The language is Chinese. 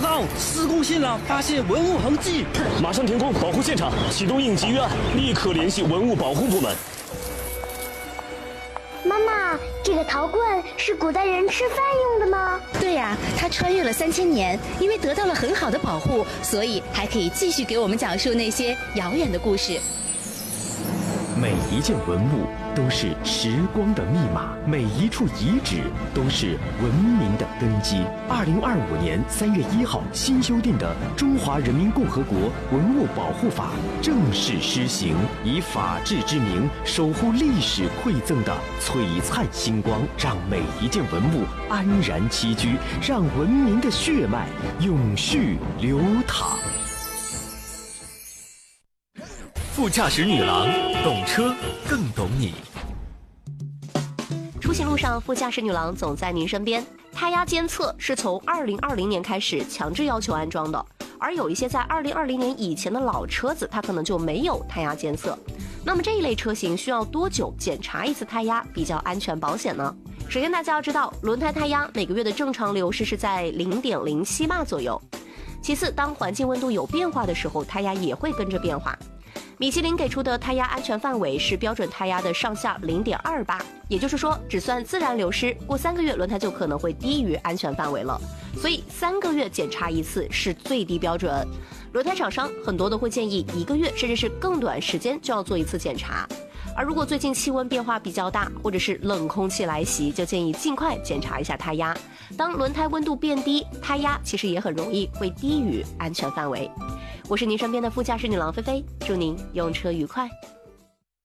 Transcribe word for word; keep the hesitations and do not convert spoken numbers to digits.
告，施工现场发现文物痕迹， 马上停工保护现场，启动应急预案，立刻联系文物保护部门。 妈妈，这个陶罐是古代人吃饭用的吗？ 对呀，它穿越了三千年，因为得到了很好的保护，所以还可以继续给我们讲述那些遥远的故事。 每一件文物都是时光的密码，每一处遗址都是文明的根基。二零二五年三月一号新修订的《中华人民共和国文物保护法》正式施行，以法治之名守护历史馈赠的璀璨星光，让每一件文物安然栖居，让文明的血脉永续流淌。 副驾驶女郎，懂车更懂你。 出行路上，副驾驶女郎总在您身边。胎压监测是从二零二零年开始强制要求安装的，而有一些在二零二零年以前的老车子，它可能就没有胎压监测。那么这一类车型需要多久检查一次胎压比较安全保险呢？首先大家要知道，轮胎胎压每个月的正常流失是在 零点零七 巴左右。其次，当环境温度有变化的时候，胎压也会跟着变化。米其林给出的胎压安全范围是标准胎压的上下 零点二八，也就是说只算自然流失，过三个月轮胎就可能会低于安全范围了，所以三个月检查一次是最低标准。轮胎厂商很多都会建议一个月甚至是更短时间就要做一次检查。而如果最近气温变化比较大，或者是冷空气来袭，就建议尽快检查一下胎压。当轮胎温度变低，胎压其实也很容易会低于安全范围。我是您身边的副驾驶女郎菲菲，祝您用车愉快。